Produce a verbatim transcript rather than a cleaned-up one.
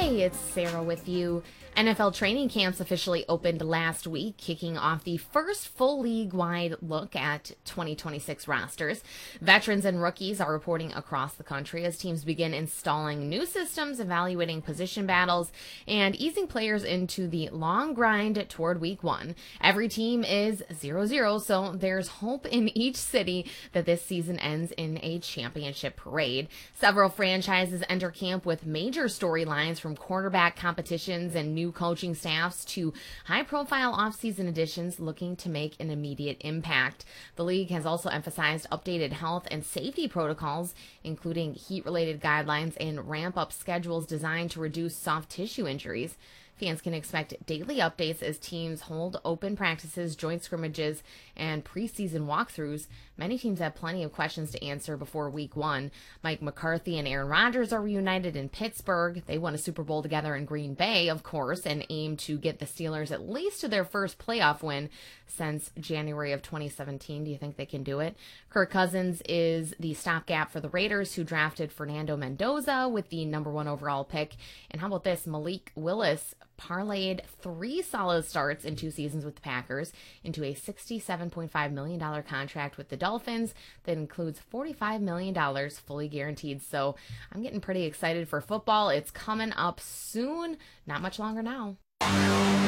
Hey, it's Sarah with you. N F L training camps officially opened last week, kicking off the first full league-wide look at twenty twenty-six rosters. Veterans and rookies are reporting across the country as teams begin installing new systems, evaluating position battles, and easing players into the long grind toward week one. Every team is zero zero, so there's hope in each city that this season ends in a championship parade. Several franchises enter camp with major storylines, from quarterback competitions and new coaching staffs to high-profile off-season additions looking to make an immediate impact. The league has also emphasized updated health and safety protocols, including heat-related guidelines and ramp-up schedules designed to reduce soft tissue injuries. Fans can expect daily updates as teams hold open practices, joint scrimmages, and preseason walkthroughs. Many teams have plenty of questions to answer before week one. Mike McCarthy and Aaron Rodgers are reunited in Pittsburgh. They won a Super Bowl together in Green Bay, of course, and aim to get the Steelers at least to their first playoff win since January of twenty seventeen. Do you think they can do it? Kirk Cousins is the stopgap for the Raiders, who drafted Fernando Mendoza with the number one overall pick. And how about this? Malik Willis parlayed three solid starts in two seasons with the Packers into a sixty-seven point five million dollars contract with the Dolphins that includes forty-five million dollars fully guaranteed. So I'm getting pretty excited for football. It's coming up soon, not much longer now.